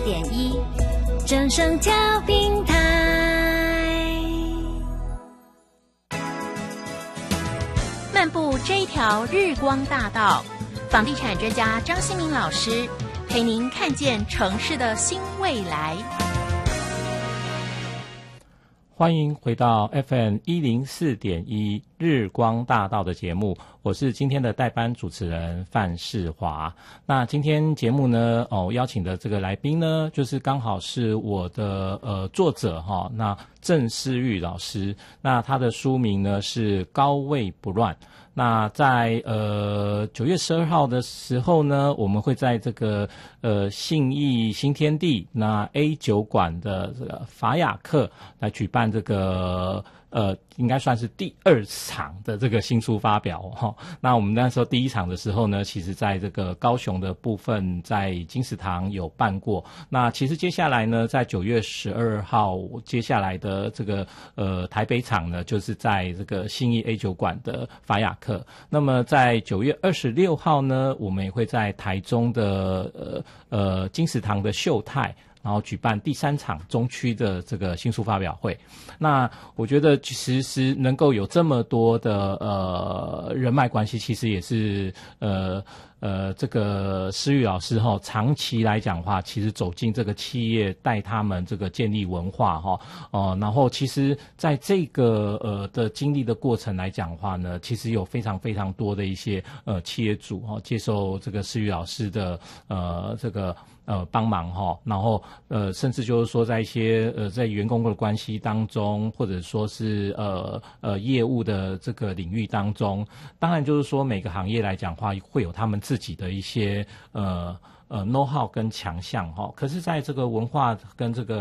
104.1正声调频台。漫步这一条日光大道，房地产专家张新民老师陪您看见城市的新未来。 欢迎回到 FM 104.1日光大道的节目，我是今天的代班主持人范世华。那今天节目呢，邀请的这个来宾呢，就是刚好是我的作者哈，那郑思玉老师。那他的书名呢是《高位不乱》。那在9月12号的时候呢，我们会在这个信义新天地那 A 酒馆的这个法雅克来举办这个应该算是第2场的这个新书发表哈。那我们那时候第1场的时候呢，其实在这个高雄的部分，在金石堂有办过。那其实接下来呢，在9月12号接下来的这个台北场呢，就是在这个信义 A 酒馆的法雅克。那么在9月26号呢，我们也会在台中的金石堂的秀泰，然后举办第3场中区的这个新书发表会。那我觉得其实能够有这么多的人脉关系，其实也是这个思玉老师哈，长期来讲的话，其实走进这个企业，带他们这个建立文化哈，然后其实在这个的经历的过程来讲的话呢，其实有非常非常多的一些企业主哈，接受这个思玉老师的这个帮忙哈，然后甚至就是说在一些在员工的关系当中，或者说是业务的这个领域当中，当然就是说每个行业来讲的话，会有他们自己的一些know how 跟强项哈。可是在这个文化跟这个